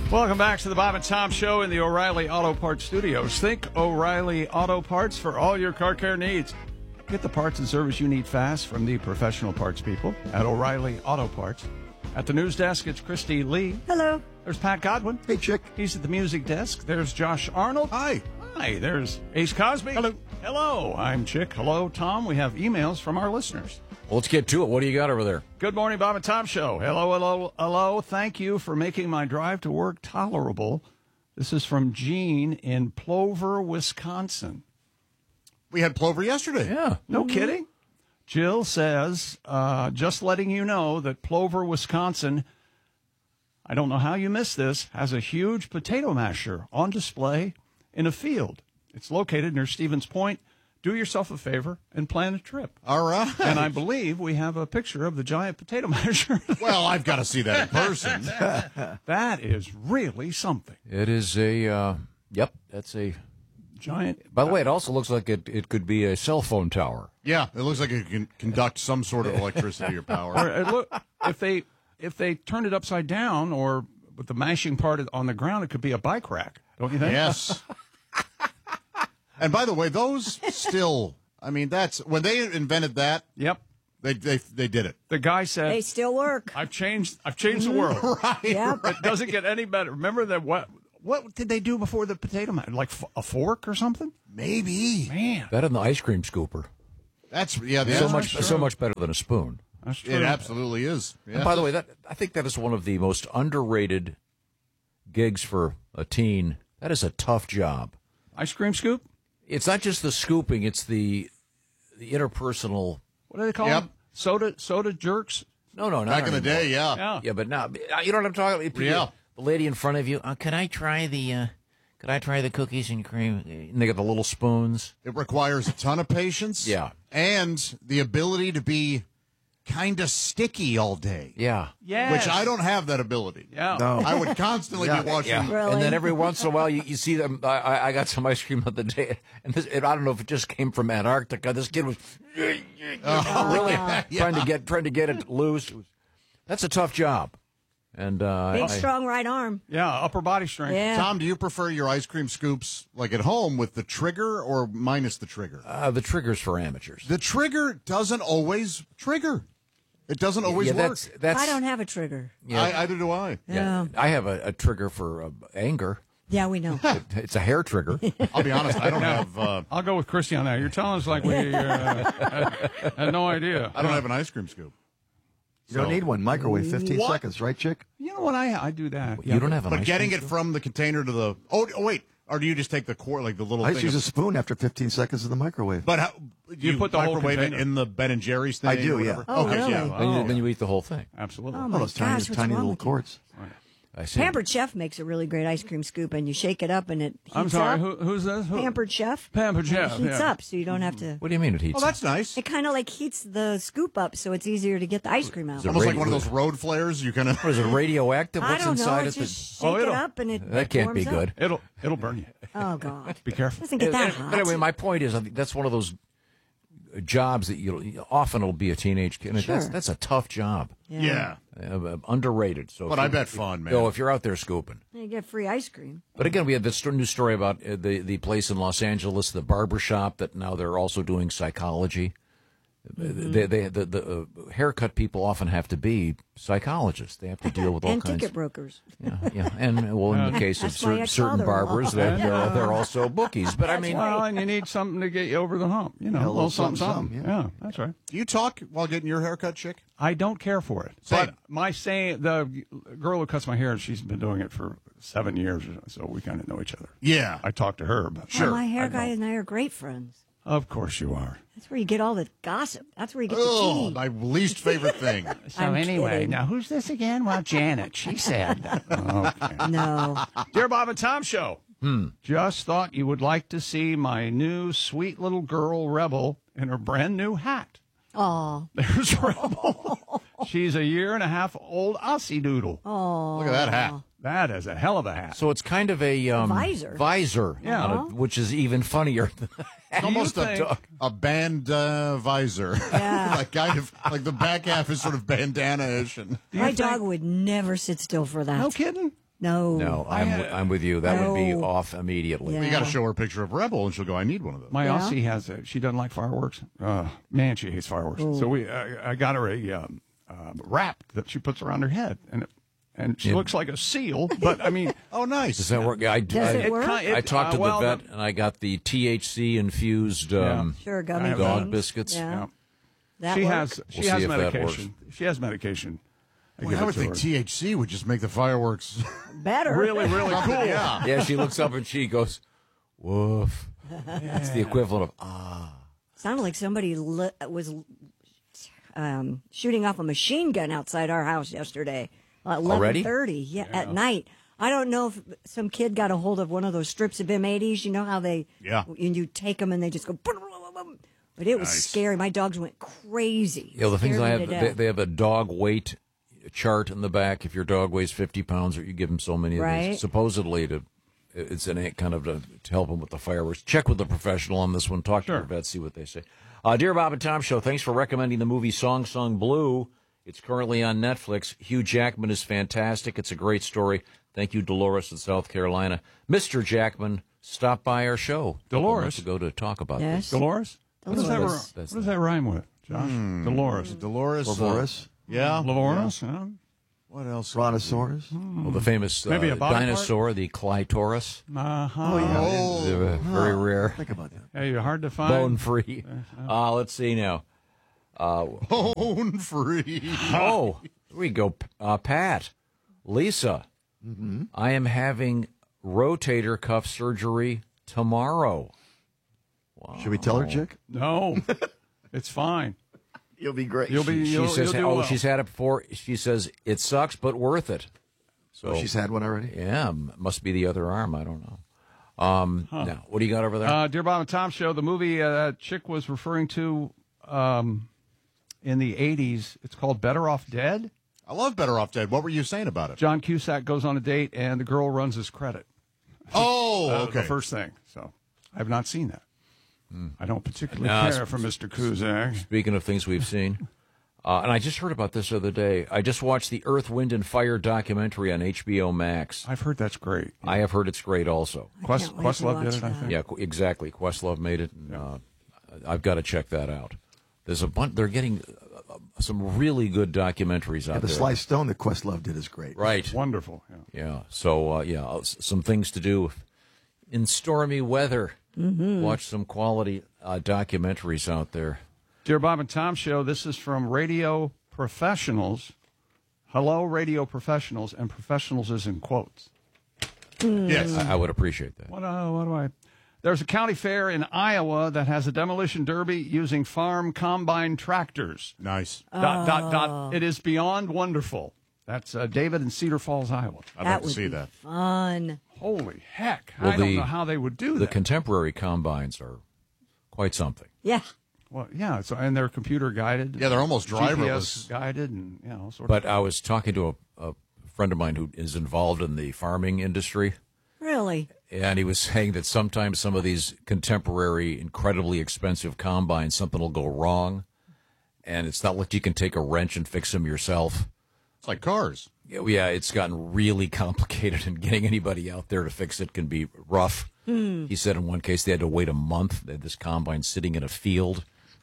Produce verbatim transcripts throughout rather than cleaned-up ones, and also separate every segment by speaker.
Speaker 1: Welcome back to the Bob and Tom Show in the O'Reilly Auto Parts Studios. Think O'Reilly Auto Parts for all your car care needs. Get the parts and service you need fast from the professional parts people at O'Reilly Auto Parts. At the news desk, it's Christy Lee.
Speaker 2: Hello.
Speaker 1: There's Pat Godwin.
Speaker 3: Hey, Chick.
Speaker 1: He's at the music desk. There's Josh Arnold.
Speaker 3: Hi.
Speaker 1: Hi. There's Ace Cosby.
Speaker 3: Hello.
Speaker 1: Hello. I'm Chick. Hello, Tom. We have emails from our listeners.
Speaker 4: Well, let's get to it. What do you got over there?
Speaker 1: Good morning, Bob and Tom Show. Hello, hello, hello. Thank you for making my drive to work tolerable. This is from Gene in Plover, Wisconsin.
Speaker 3: We had Plover yesterday.
Speaker 4: Yeah.
Speaker 1: No mm-hmm. kidding. Jill says, uh, just letting you know that Plover, Wisconsin, I don't know how you missed this, has a huge potato masher on display in a field. It's located near Stevens Point. Do yourself a favor and plan a trip.
Speaker 3: All right.
Speaker 1: And I believe we have a picture of the giant potato masher.
Speaker 3: Well, I've got to see that in person.
Speaker 1: That is really something.
Speaker 4: It is a, uh, yep, that's a
Speaker 1: giant.
Speaker 4: By the way, it also looks like it, it could be a cell phone tower.
Speaker 3: Yeah, it looks like it can conduct some sort of electricity or power.
Speaker 1: Or it look, if they if they turned it upside down or with the mashing part on the ground, it could be a bike rack. Don't you think?
Speaker 3: Yes. And by the way, those still, I mean, that's, when they invented that,
Speaker 1: Yep.
Speaker 3: they they they did it.
Speaker 1: The guy said,
Speaker 2: They still work.
Speaker 1: I've changed I've changed the world.
Speaker 3: Right.
Speaker 2: Yep.
Speaker 1: It doesn't get any better. Remember that what what did they do before the potato masher? Like f- a fork or something?
Speaker 3: Maybe.
Speaker 1: Man.
Speaker 4: Better than the ice cream scooper.
Speaker 3: That's, yeah, the
Speaker 4: So
Speaker 3: answer
Speaker 4: much,
Speaker 3: is true.
Speaker 4: so much better than a spoon.
Speaker 1: That's true.
Speaker 3: It absolutely is. Yeah.
Speaker 4: And by the way, that I think that is one of the most underrated gigs for a teen. That is a tough job.
Speaker 1: Ice cream scoop?
Speaker 4: It's not just the scooping; it's the the interpersonal.
Speaker 1: What do they call
Speaker 3: Yep.
Speaker 1: them? Soda soda jerks?
Speaker 4: No, no, not
Speaker 3: Back in the
Speaker 4: anymore.
Speaker 3: day, yeah.
Speaker 1: Yeah.
Speaker 4: Yeah, but now you know what I'm talking about.
Speaker 3: Yeah.
Speaker 4: The lady in front of you. Uh, could I try the? Uh, could I try the cookies and cream? And they got the little spoons.
Speaker 3: It requires a ton of patience.
Speaker 4: Yeah.
Speaker 3: And the ability to be kind of sticky all day.
Speaker 4: Yeah.
Speaker 1: Yes.
Speaker 3: Which I don't have that ability.
Speaker 1: Yeah.
Speaker 3: No. I would constantly be washing.
Speaker 4: Yeah.
Speaker 2: Really?
Speaker 4: And then every once in a while, you, you see them. I, I- I got some ice cream the other day, and, this, and I don't know if it just came from Antarctica. This kid was really trying to get trying to get it loose. It was- that's a tough job. And uh,
Speaker 2: Big,
Speaker 4: I-
Speaker 2: strong right arm.
Speaker 1: Yeah, upper body strength.
Speaker 2: Yeah.
Speaker 3: Tom, do you prefer your ice cream scoops like at home with the trigger or minus the trigger?
Speaker 4: uh, the triggers for amateurs.
Speaker 3: The trigger doesn't always trigger. It doesn't always
Speaker 4: yeah,
Speaker 3: work.
Speaker 4: that's that's.
Speaker 2: I don't have a trigger.
Speaker 4: Yeah,
Speaker 3: I, either do I.
Speaker 4: yeah, I have a, a trigger for uh, anger.
Speaker 2: Yeah, we know.
Speaker 4: It, it's a hair trigger.
Speaker 3: I'll be honest. I don't have. Uh,
Speaker 1: I'll go with Christy on that. You're telling us like we uh, had, had no idea.
Speaker 3: I don't have an ice cream scoop.
Speaker 5: You don't
Speaker 3: So-
Speaker 5: need one. Microwave, fifteen
Speaker 3: What?
Speaker 5: seconds, right, Chick?
Speaker 1: You know what? I I do that.
Speaker 4: You don't have an
Speaker 3: But
Speaker 4: ice
Speaker 3: getting
Speaker 4: cream
Speaker 3: it from the container to the oh, oh wait, or do you just take the core like the little
Speaker 5: I
Speaker 3: thing?
Speaker 5: just use
Speaker 3: of-
Speaker 5: a spoon after fifteen seconds in the microwave.
Speaker 3: but how, you,
Speaker 1: put the whole
Speaker 3: microwave it
Speaker 1: container.
Speaker 3: in the Ben and Jerry's thing?
Speaker 5: I do,
Speaker 3: or
Speaker 5: yeah.
Speaker 3: whatever?
Speaker 2: Oh,
Speaker 3: okay,
Speaker 2: really?
Speaker 3: yeah.
Speaker 4: Then, you, then you eat the whole thing.
Speaker 1: Absolutely.
Speaker 2: Oh, my
Speaker 5: Oh, those tiny,
Speaker 2: gosh, what's
Speaker 5: tiny
Speaker 2: wrong
Speaker 5: little
Speaker 2: with you?
Speaker 5: quarts.
Speaker 4: I see.
Speaker 2: Pampered Chef makes a really great ice cream scoop, and you shake it up, and it heats
Speaker 1: I'm sorry.
Speaker 2: up.
Speaker 1: Who, who's this? Who?
Speaker 2: Pampered Chef.
Speaker 1: Pampered
Speaker 2: And
Speaker 1: Chef,
Speaker 2: It heats
Speaker 1: yeah.
Speaker 2: up, so you don't have to.
Speaker 4: What do you mean it heats?
Speaker 3: Oh, that's nice.
Speaker 2: It kind of like heats the scoop up, so it's easier to get the ice cream out.
Speaker 4: Is it
Speaker 3: Almost like
Speaker 4: radio-
Speaker 3: one of those road flares. You kind of.
Speaker 4: What is it, radioactive?
Speaker 2: I
Speaker 4: What's
Speaker 2: don't know.
Speaker 4: inside
Speaker 2: It's
Speaker 4: it?
Speaker 2: just
Speaker 4: that-
Speaker 1: Oh,
Speaker 2: shake it
Speaker 1: it'll-
Speaker 2: up, and it
Speaker 4: that can't be
Speaker 2: warms up.
Speaker 4: good.
Speaker 1: It'll it'll burn you.
Speaker 2: Oh God!
Speaker 1: Be careful.
Speaker 2: Doesn't get that
Speaker 4: Uh,
Speaker 2: hot.
Speaker 4: But anyway, my point is, I think that's one of those jobs that you often will be a teenage kid. and
Speaker 2: Sure.
Speaker 4: That's that's a tough job,
Speaker 3: Yeah.
Speaker 4: uh, underrated. So, if
Speaker 3: But I
Speaker 4: you-
Speaker 3: bet fun, man.
Speaker 4: Oh, if you're out there scooping.
Speaker 2: You get free ice cream.
Speaker 4: But again, we had this sto- new story about uh, the the place in Los Angeles, the barber shop, that now they're also doing psychology.
Speaker 2: Mm-hmm.
Speaker 4: They, they, the the uh, haircut people often have to be psychologists. They have to deal with all
Speaker 2: and
Speaker 4: kinds.
Speaker 2: ticket brokers.
Speaker 4: Yeah, yeah, and well, in the case of
Speaker 2: That's my
Speaker 4: cer- certain
Speaker 2: ex-father-in-law.
Speaker 4: barbers, that uh, they're also bookies. But I mean,
Speaker 1: Well, and you need something to get you over the hump. You know,
Speaker 5: Yeah,
Speaker 1: a little something,
Speaker 5: something,
Speaker 1: something.
Speaker 5: something,
Speaker 1: Yeah, that's right.
Speaker 3: Do you talk while getting your haircut, chick?
Speaker 1: I don't care for it.
Speaker 3: Same.
Speaker 1: But my saying, the girl who cuts my hair, she's been doing it for seven years, so we kind of know each other.
Speaker 3: Yeah.
Speaker 1: I talk to her, but
Speaker 2: Oh, my
Speaker 1: I
Speaker 2: hair guy
Speaker 1: don't.
Speaker 2: and I are great friends.
Speaker 1: Of course you are.
Speaker 2: That's where you get all the gossip. That's where you get the
Speaker 3: Oh,
Speaker 2: tea.
Speaker 3: my least favorite thing.
Speaker 1: So
Speaker 2: I'm
Speaker 1: anyway,
Speaker 2: kidding.
Speaker 1: now who's this again? Well, Janet. She said. Okay.
Speaker 2: No.
Speaker 1: Dear Bob and Tom Show. Hmm. Just thought you would like to see my new sweet little girl Rebel in her brand new hat.
Speaker 2: Oh.
Speaker 1: There's Rebel. She's a year and a half old Aussie Doodle.
Speaker 2: Oh.
Speaker 3: Look at that hat.
Speaker 1: That is a hell of a hat.
Speaker 4: so it's kind of a um,
Speaker 2: Visor.
Speaker 4: visor,
Speaker 1: Yeah.
Speaker 4: on it, which is even funnier.
Speaker 3: It's almost
Speaker 1: you
Speaker 3: a,
Speaker 1: think-
Speaker 3: a band uh, visor.
Speaker 2: Yeah.
Speaker 3: like kind of like the back half is sort of bandana-ish. And
Speaker 2: My
Speaker 1: think-
Speaker 2: dog would never sit still for that.
Speaker 1: No kidding.
Speaker 2: No.
Speaker 4: No, I'm
Speaker 1: I-
Speaker 4: wi- I'm with you. That would be
Speaker 2: No.
Speaker 4: off immediately.
Speaker 2: Yeah.
Speaker 3: You got to show her a picture of Rebel, and she'll go, "I need one of those."
Speaker 1: My
Speaker 2: Yeah?
Speaker 1: Aussie has a. She doesn't like fireworks. Uh, man, she hates fireworks. So we, I, I got her a um, uh, wrap that she puts around her head, and it, and she
Speaker 4: Yeah.
Speaker 1: looks like a seal. But I mean,
Speaker 3: Oh, nice.
Speaker 4: Does that work? I,
Speaker 2: Does
Speaker 4: I,
Speaker 2: it work?
Speaker 1: ki-
Speaker 4: I
Speaker 1: it-
Speaker 4: talked to
Speaker 1: uh, well,
Speaker 4: the vet, and I got the T H C infused um,
Speaker 2: Sure, gummy
Speaker 4: dog
Speaker 2: things.
Speaker 4: biscuits.
Speaker 2: Yeah.
Speaker 1: yeah.
Speaker 2: That
Speaker 1: she
Speaker 2: work?
Speaker 1: has she
Speaker 4: We'll
Speaker 1: has
Speaker 4: see if that
Speaker 1: medication. She has medication. I
Speaker 3: Boy,
Speaker 1: give
Speaker 3: I
Speaker 1: it
Speaker 3: would
Speaker 1: to
Speaker 3: think
Speaker 1: her.
Speaker 3: T H C would just make the fireworks.
Speaker 2: better.
Speaker 1: really, really cool.
Speaker 3: yeah.
Speaker 4: Yeah, she looks up and she goes, "Woof." It's the equivalent of ah.
Speaker 2: Sounded like somebody li- was um, shooting off a machine gun outside our house yesterday. At
Speaker 4: Already?
Speaker 2: eleven thirty, yeah, at night. I don't know if some kid got a hold of one of those strips of M eighties. You know how they,
Speaker 3: Yeah.
Speaker 2: and you take them and they just go, boom, boom, boom, boom. But it was
Speaker 3: Nice.
Speaker 2: scary. My dogs went crazy.
Speaker 4: You know, the things
Speaker 2: Scared
Speaker 4: I
Speaker 2: me
Speaker 4: have,
Speaker 2: to
Speaker 4: they,
Speaker 2: death.
Speaker 4: they have a dog weight chart in the back. If your dog weighs fifty pounds, or you give him so many of
Speaker 2: Right.
Speaker 4: these, supposedly to, it's an kind of to, to help him with the fireworks. Check with the professional on this one. Talk to
Speaker 1: Sure.
Speaker 4: your vet, see what they say. Uh, Dear Bob and Tom Show, thanks for recommending the movie Song Song Blue. It's currently on Netflix. Hugh Jackman is fantastic. It's a great story. Thank you, Dolores in South Carolina. Mister Jackman stopped by our show a couple
Speaker 1: Dolores?
Speaker 4: months ago to talk about
Speaker 2: Yes.
Speaker 4: this.
Speaker 1: Dolores. What does that?
Speaker 2: Dolores.
Speaker 1: ri-
Speaker 4: That's-
Speaker 1: what does that rhyme with, Josh? Dolores.
Speaker 3: Dolores. uh,
Speaker 5: Dolores,
Speaker 3: yeah.
Speaker 1: Dolores. huh?
Speaker 3: What else?
Speaker 5: Brontosaurus.
Speaker 4: Well, the famous uh,
Speaker 1: Maybe a body part?
Speaker 4: dinosaur, the Clitoris.
Speaker 1: Uh-huh.
Speaker 5: Oh, yeah.
Speaker 3: Oh,
Speaker 4: They're, uh, very rare.
Speaker 5: Think about that.
Speaker 1: Hey, you're hard to find.
Speaker 4: Bone free. Uh, let's see now.
Speaker 3: bone free.
Speaker 4: Oh, here we go. Uh, Pat, Lisa, I am having rotator cuff surgery tomorrow.
Speaker 5: Should we tell her, chick?
Speaker 1: No, it's fine.
Speaker 5: You'll be great.
Speaker 1: You'll be.
Speaker 4: She
Speaker 1: You'll,
Speaker 4: says,
Speaker 1: you'll do
Speaker 4: "Oh,
Speaker 1: well.
Speaker 4: she's had it before." She says it sucks, but worth it. So
Speaker 5: Oh, she's had one already.
Speaker 4: yeah, m- must be the other arm. I don't know. Um, Now, what do you got over there?
Speaker 1: Uh, Dear Bob and Tom Show, the movie uh, that chick was referring to um, in the eighties, it's called Better Off Dead.
Speaker 3: I love Better Off Dead. What were you saying about it?
Speaker 1: John Cusack goes on a date, and the girl runs his credit.
Speaker 3: Oh,
Speaker 1: Uh,
Speaker 3: okay.
Speaker 1: The first thing. So I have not seen that. I don't particularly
Speaker 4: No,
Speaker 1: care
Speaker 4: it's-
Speaker 1: for Mister Cusack.
Speaker 4: Speaking of things we've seen, uh, and I just heard about this the other day. I just watched the Earth, Wind, and Fire documentary on H B O Max.
Speaker 1: I've heard that's great.
Speaker 4: I have heard it's great also.
Speaker 1: Quest,
Speaker 2: can't wait to
Speaker 1: Questlove did
Speaker 2: watch
Speaker 1: it, I
Speaker 2: that.
Speaker 1: think.
Speaker 4: Yeah, qu- exactly. Questlove made it. And, uh, I've got to check that out. There's a bunch. They're getting uh, some really good documentaries out
Speaker 5: Yeah, the
Speaker 4: there.
Speaker 5: Sly Stone that Questlove did is great.
Speaker 4: Right.
Speaker 1: Wonderful. Yeah.
Speaker 4: Yeah. So uh, yeah, uh, s- some things to do in stormy weather.
Speaker 2: Mm-hmm.
Speaker 4: Watch some quality uh, documentaries out there.
Speaker 1: Dear Bob and Tom Show, this is from Radio Professionals. Hello, Radio Professionals, and professionals is in quotes.
Speaker 3: Yes.
Speaker 4: I, I would appreciate that.
Speaker 1: What, uh, what do I? There's a county fair in Iowa that has a demolition derby using farm combine tractors.
Speaker 3: Nice.
Speaker 1: Dot, dot, dot. It is beyond wonderful. That's uh, David in Cedar Falls, Iowa.
Speaker 3: I'd
Speaker 2: that
Speaker 3: like to
Speaker 2: would
Speaker 3: see
Speaker 2: be
Speaker 3: that.
Speaker 2: fun.
Speaker 1: Holy heck.
Speaker 4: Well,
Speaker 1: I don't
Speaker 4: the-
Speaker 1: know how they would do
Speaker 4: The
Speaker 1: that.
Speaker 4: contemporary combines are quite something.
Speaker 2: Yeah.
Speaker 1: well, yeah, so, and they're computer guided.
Speaker 3: Yeah, they're almost
Speaker 1: G P S
Speaker 3: driverless.
Speaker 1: guided and, you know, all sorts
Speaker 4: But
Speaker 1: of
Speaker 4: I was talking to a, a friend of mine who is involved in the farming industry,
Speaker 2: Really?
Speaker 4: and he was saying that sometimes some of these contemporary, incredibly expensive combines, something will go wrong, and it's not like you can take a wrench and fix them yourself.
Speaker 3: It's like cars.
Speaker 4: Yeah, yeah, it's gotten really complicated, and getting anybody out there to fix it can be rough. He said in one case they had to wait a month. They had this combine sitting in a field.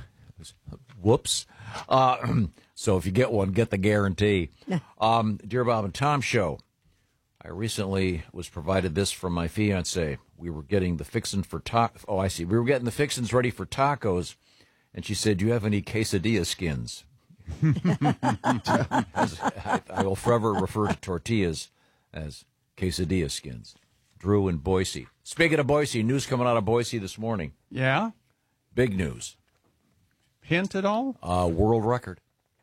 Speaker 4: Whoops. Uh, so if you get one, get the guarantee. Um, Dear Bob and Tom Show, I recently was provided this from my fiance. We were getting the fixins for ta- Oh, I see. We were getting the fixins ready for tacos, and she said, "Do you have any quesadilla skins?" As I, I will forever refer to tortillas as quesadilla skins. Drew in Boise. Speaking of Boise, news coming out of Boise this morning.
Speaker 1: Yeah?
Speaker 4: Big news.
Speaker 1: Hint at all?
Speaker 4: Uh, world record.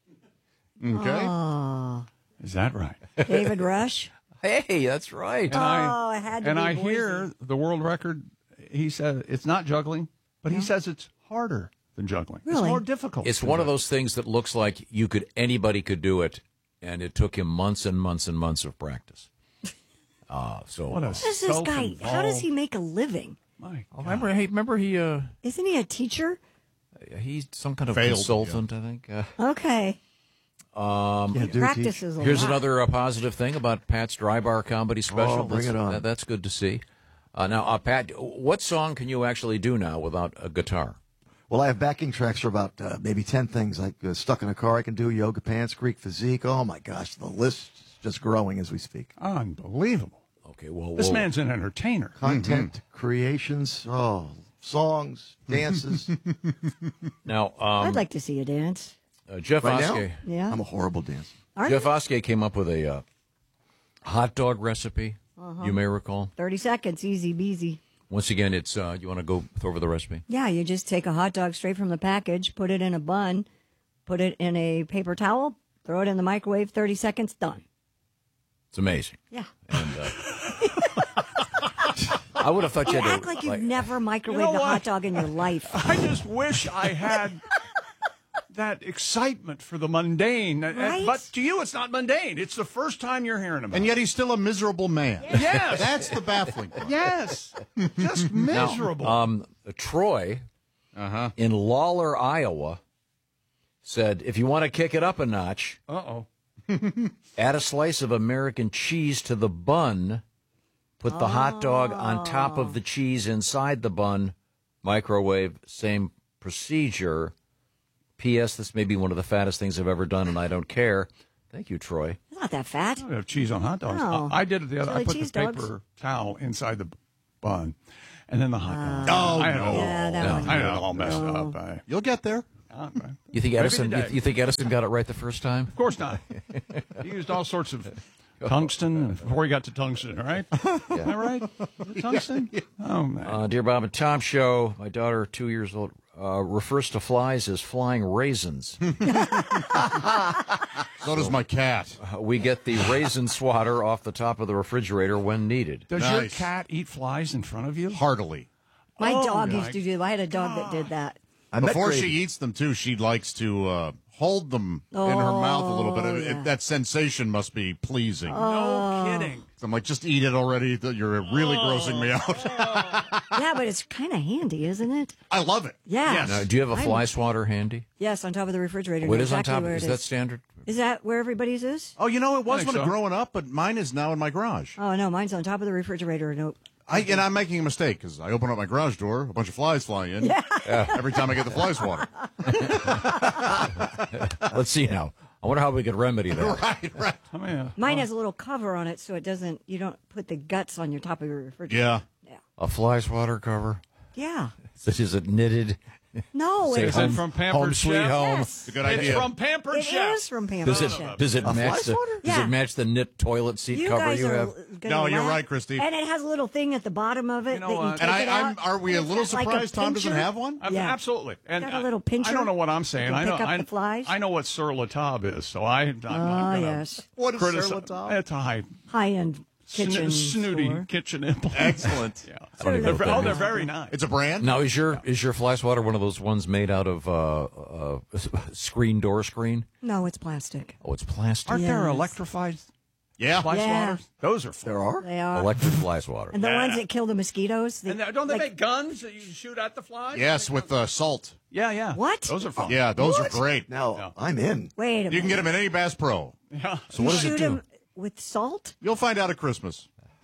Speaker 3: Okay.
Speaker 1: Is that right?
Speaker 2: David Rush?
Speaker 4: Hey, that's right.
Speaker 1: And I,
Speaker 2: Oh, it had to
Speaker 1: and
Speaker 2: be
Speaker 1: I
Speaker 2: Boise.
Speaker 1: hear the world record, he said it's not juggling, but he says it's harder than juggling. It's
Speaker 2: Really?
Speaker 1: more difficult.
Speaker 4: It's
Speaker 1: than
Speaker 4: one of
Speaker 1: juggling.
Speaker 4: those things that looks like you could anybody could do it, and it took him months and months and months of practice. Uh, so
Speaker 1: What a
Speaker 2: What is this guy? How does he make a living?
Speaker 1: My
Speaker 4: Oh, remember, hey, remember he uh,
Speaker 2: Isn't he a teacher?
Speaker 4: he's some kind of
Speaker 3: Failed,
Speaker 4: consultant, I think. Uh,
Speaker 2: Okay.
Speaker 4: Um,
Speaker 5: Yeah,
Speaker 2: He
Speaker 5: do
Speaker 2: practices a
Speaker 4: Here's
Speaker 2: lot.
Speaker 4: another uh, positive thing about Pat's Dry Bar Comedy Special.
Speaker 5: Oh, bring
Speaker 4: that's,
Speaker 5: it on.
Speaker 4: That, that's good to see. Uh, now, uh, Pat, what song can you actually do now without a guitar?
Speaker 5: Well, I have backing tracks for about uh, maybe ten things. Like uh, Stuck in a Car, I can do Yoga Pants, Greek Physique. Oh, my gosh, the list is just growing as we speak.
Speaker 1: Unbelievable.
Speaker 4: Okay, well,
Speaker 1: This
Speaker 4: we'll-
Speaker 1: man's an entertainer.
Speaker 5: Content creations, oh, songs, dances.
Speaker 4: now um,
Speaker 2: I'd like to see you dance.
Speaker 4: uh, Jeff
Speaker 5: Right now?
Speaker 4: Oskey.
Speaker 2: Yeah.
Speaker 5: I'm a horrible dancer.
Speaker 2: Aren't
Speaker 4: Jeff
Speaker 2: you?
Speaker 4: Oskey came up with a uh, hot dog recipe.
Speaker 2: Uh-huh.
Speaker 4: You may recall.
Speaker 2: thirty seconds, easy beasy.
Speaker 4: Once again, it's uh, you want to go over the recipe?
Speaker 2: Yeah, you just take a hot dog straight from the package, put it in a bun, put it in a paper towel, throw it in the microwave, thirty seconds, done.
Speaker 4: It's amazing.
Speaker 2: Yeah.
Speaker 4: And uh, I would have thought you
Speaker 2: You
Speaker 4: had
Speaker 2: act
Speaker 4: to
Speaker 2: like you've
Speaker 4: like-
Speaker 2: never microwaved
Speaker 1: You know
Speaker 2: a
Speaker 1: what?
Speaker 2: hot dog in your life.
Speaker 1: I just wish I had that excitement for the mundane. Uh,
Speaker 2: Right?
Speaker 1: But to you, it's not mundane. It's the first time you're hearing about
Speaker 3: And
Speaker 1: it.
Speaker 3: yet he's still a miserable man.
Speaker 1: Yes.
Speaker 3: That's the baffling part.
Speaker 1: Yes. Just miserable.
Speaker 4: Um, Troy
Speaker 3: Uh-huh.
Speaker 4: in Lawler, Iowa, said, if you want to kick it up a notch,
Speaker 1: Uh-oh.
Speaker 4: add a slice of American cheese to the bun, put the hot dog on top of the cheese inside the bun, microwave, same procedure. P S. This may be one of the fattest things I've ever done, and I don't care. Thank you, Troy.
Speaker 2: It's not that fat.
Speaker 1: I have cheese on hot dogs.
Speaker 2: No.
Speaker 1: I I did it the other. I
Speaker 2: Chili
Speaker 1: put the
Speaker 2: cheese
Speaker 1: paper
Speaker 2: dogs.
Speaker 1: towel inside the bun, and then the hot dog.
Speaker 3: Oh,
Speaker 1: I had it all,
Speaker 2: Yeah, that one.
Speaker 1: I had it all messed up. I,
Speaker 3: You'll get there.
Speaker 1: uh,
Speaker 4: You think Edison? You,
Speaker 1: today.
Speaker 4: you think Edison got it right the first time?
Speaker 1: Of course not. He used all sorts of tungsten before he got to tungsten, right? Am I right? Was it tungsten? Oh, man.
Speaker 4: Uh, Dear Bob and Tom Show, my daughter, two years old, uh, refers to flies as flying raisins.
Speaker 3: So does my cat.
Speaker 4: Uh, we get the raisin swatter off the top of the refrigerator when needed.
Speaker 1: Does your
Speaker 3: Nice.
Speaker 1: cat eat flies in front of you?
Speaker 3: Heartily.
Speaker 2: My
Speaker 1: Oh,
Speaker 2: dog
Speaker 1: my
Speaker 2: used to do. I had a dog that did that.
Speaker 5: I met
Speaker 3: Before
Speaker 5: Grady.
Speaker 3: she eats them, too, she likes to uh, hold them in her mouth a little bit. It,
Speaker 2: yeah.
Speaker 3: it, that sensation must be pleasing.
Speaker 1: No kidding.
Speaker 3: I'm like, just eat it already. You're really grossing me out.
Speaker 2: Yeah, but it's kind of handy, isn't it?
Speaker 3: I love it.
Speaker 2: Yeah.
Speaker 1: Yes.
Speaker 4: Now, do you have a
Speaker 2: I'm-
Speaker 4: fly swatter handy?
Speaker 2: Yes, on top of the refrigerator.
Speaker 4: What
Speaker 2: Know
Speaker 4: is on
Speaker 2: exactly
Speaker 4: top?
Speaker 2: where
Speaker 4: Is
Speaker 2: it
Speaker 4: that
Speaker 2: is.
Speaker 4: standard?
Speaker 2: Is that where everybody's is?
Speaker 3: Oh, you know, it was
Speaker 1: think
Speaker 3: when
Speaker 1: so.
Speaker 3: growing up, but mine is now in my garage.
Speaker 2: Oh no, mine's on top of the refrigerator. Nope.
Speaker 3: I, and I'm making a mistake because I open up my garage door, a bunch of flies fly in. Yeah. Every time I get the fly swatter.
Speaker 4: Let's see now. I wonder how we could remedy that.
Speaker 3: Right, right.
Speaker 1: I mean, uh,
Speaker 2: Mine has a little cover on it, so it doesn't. You don't put the guts on your top of your refrigerator.
Speaker 3: Yeah.
Speaker 2: Yeah.
Speaker 4: A fly swatter cover?
Speaker 2: Yeah.
Speaker 4: Is it knitted?
Speaker 2: No,
Speaker 4: Say
Speaker 2: it's
Speaker 1: it
Speaker 4: home,
Speaker 1: from Pampered
Speaker 4: home sweet
Speaker 1: Chef?
Speaker 4: home.
Speaker 2: yes.
Speaker 3: It's a good
Speaker 1: it's
Speaker 3: idea.
Speaker 1: from Pampered
Speaker 2: It
Speaker 1: Chef.
Speaker 2: is from Pampered
Speaker 4: Does it
Speaker 2: Chef.
Speaker 4: does it
Speaker 5: A fly
Speaker 4: match the
Speaker 5: swatter?
Speaker 4: does
Speaker 2: Yeah.
Speaker 4: it match the knit toilet seat
Speaker 2: You
Speaker 4: cover
Speaker 2: guys
Speaker 4: you
Speaker 2: are
Speaker 4: have?
Speaker 2: gonna
Speaker 3: No, you're
Speaker 2: laugh.
Speaker 3: right, Christy.
Speaker 2: And it has a little thing at the bottom of it
Speaker 1: You know
Speaker 2: that you
Speaker 1: what?
Speaker 2: take
Speaker 3: And I,
Speaker 2: it
Speaker 3: I'm,
Speaker 2: out.
Speaker 3: are we a
Speaker 2: and it's
Speaker 3: little
Speaker 2: got like a
Speaker 3: surprised Tom doesn't
Speaker 2: pincher.
Speaker 3: have one?
Speaker 1: Ab-
Speaker 2: Yeah.
Speaker 1: Absolutely. And
Speaker 2: Got a
Speaker 1: I-
Speaker 2: little pincher?
Speaker 1: I don't know what I'm saying.
Speaker 2: You
Speaker 1: I
Speaker 2: can
Speaker 1: know.
Speaker 2: pick up
Speaker 1: I,
Speaker 2: the flies?
Speaker 1: I know what Sur La Table is, so I. I'm not
Speaker 2: Ah,
Speaker 1: gonna
Speaker 2: yes.
Speaker 3: What is
Speaker 1: criticize-
Speaker 3: Sur La Table?
Speaker 1: It's a high
Speaker 2: High-end kitchen
Speaker 1: sno- snooty
Speaker 2: store.
Speaker 1: kitchen implement.
Speaker 3: Excellent.
Speaker 1: Yeah.
Speaker 4: I don't even know
Speaker 1: They're,
Speaker 4: what that
Speaker 1: oh, they're
Speaker 4: means.
Speaker 1: very nice.
Speaker 3: It's a brand?
Speaker 4: Now is your is your fly swatter one of those ones made out of uh, uh, screen door screen?
Speaker 2: No, it's plastic.
Speaker 4: Oh, it's plastic.
Speaker 1: Aren't there
Speaker 2: Yes.
Speaker 1: electrified
Speaker 3: Yeah.
Speaker 1: fly
Speaker 2: Yeah.
Speaker 1: swatters? Those are fun.
Speaker 5: There are?
Speaker 2: They are.
Speaker 4: Electric fly swatter.
Speaker 2: And the
Speaker 1: Yeah.
Speaker 2: ones that kill the mosquitoes. They,
Speaker 1: And they- don't they
Speaker 2: like-
Speaker 1: make guns that you shoot at the flies?
Speaker 3: Yes, with uh, salt.
Speaker 1: Yeah, yeah.
Speaker 2: What?
Speaker 1: Those are fun.
Speaker 3: Yeah, those are great.
Speaker 5: Now, I'm in.
Speaker 2: Wait a minute.
Speaker 3: You can get them at any Bass Pro.
Speaker 1: Yeah.
Speaker 4: So what does
Speaker 2: shoot
Speaker 4: it do?
Speaker 2: 'em with salt?
Speaker 3: You'll find out at Christmas.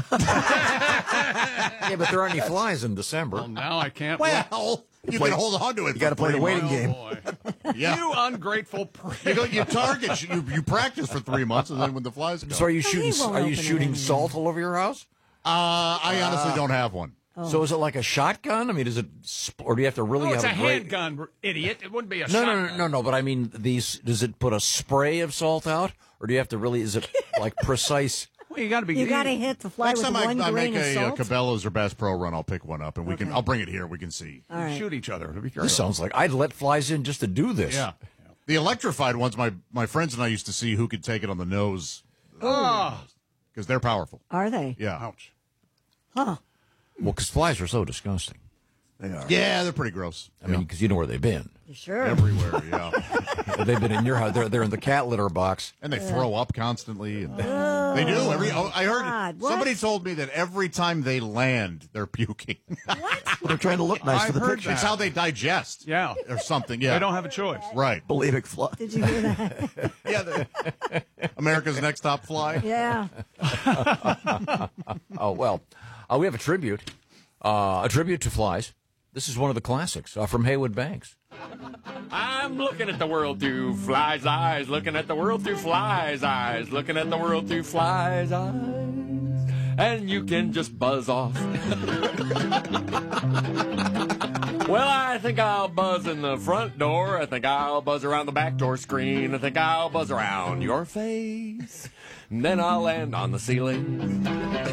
Speaker 4: Yeah, but there aren't any flies in December.
Speaker 1: Well, now I can't. wait.
Speaker 3: Well, you can hold on to it.
Speaker 5: You got to play the waiting
Speaker 1: Oh,
Speaker 5: game.
Speaker 1: boy.
Speaker 3: Yeah.
Speaker 1: You ungrateful prick.
Speaker 3: You go, you target, you, you practice for three months, and then when the flies come.
Speaker 4: So are you
Speaker 2: he
Speaker 4: shooting?
Speaker 2: won't
Speaker 4: Are you
Speaker 2: open it
Speaker 4: shooting
Speaker 2: anyway.
Speaker 4: salt all over your house?
Speaker 3: Uh, I honestly don't have one.
Speaker 4: So is it like a shotgun? I mean, is it, sp- or do you have to really
Speaker 1: Oh, it's a
Speaker 4: have a great?
Speaker 1: handgun, idiot. It wouldn't be a
Speaker 4: No, no,
Speaker 1: shotgun.
Speaker 4: no, no, no. But I mean, these. Does it put a spray of salt out, or do you have to really? Is it like precise?
Speaker 1: Well, you got to be.
Speaker 2: You got to hit the fly
Speaker 3: Next
Speaker 2: with
Speaker 3: time I,
Speaker 2: one
Speaker 3: I
Speaker 2: grain
Speaker 3: make
Speaker 2: of
Speaker 3: a, uh
Speaker 2: salt.
Speaker 3: Cabela's or Bass Pro run, I'll pick one up, and we can.
Speaker 2: Okay.
Speaker 3: I'll bring it here. We can see.
Speaker 2: All right.
Speaker 1: shoot each other. It'll be great.
Speaker 4: This sounds like I'd let flies in just to do this.
Speaker 3: Yeah. The electrified ones, my, my friends and I used to see who could take it on the nose
Speaker 1: Oh,
Speaker 3: because they're powerful.
Speaker 2: Are they?
Speaker 3: Yeah.
Speaker 1: ouch.
Speaker 2: Huh.
Speaker 4: Well, because flies are so disgusting.
Speaker 5: They are.
Speaker 3: Yeah, they're pretty gross.
Speaker 4: I mean, because you know where they've been.
Speaker 2: You sure?
Speaker 3: Everywhere, yeah.
Speaker 4: They've been in your house. They're they're in the cat litter box.
Speaker 3: And they throw up constantly. And,
Speaker 2: Oh,
Speaker 3: They do. Every oh, I heard
Speaker 2: God, what?
Speaker 3: somebody told me that every time they land, they're puking.
Speaker 2: What?
Speaker 5: They're trying to look nice
Speaker 1: I've
Speaker 5: for the
Speaker 1: heard
Speaker 5: picture.
Speaker 3: It's how they digest.
Speaker 1: Yeah.
Speaker 3: Or something. Yeah.
Speaker 1: They don't have a choice.
Speaker 3: Right.
Speaker 5: Bulimic flood.
Speaker 2: Did you hear that?
Speaker 3: Yeah. the- America's Next Top Fly.
Speaker 2: Yeah.
Speaker 4: Oh, well, uh, we have a tribute, uh, a tribute to flies. This is one of the classics uh, from Haywood Banks.
Speaker 6: I'm looking at the world through flies' eyes, looking at the world through flies' eyes, looking at the world through flies' eyes, and you can just buzz off. Well, I think I'll buzz in the front door. I think I'll buzz around the back door screen. I think I'll buzz around your face. And then I'll land on the ceiling.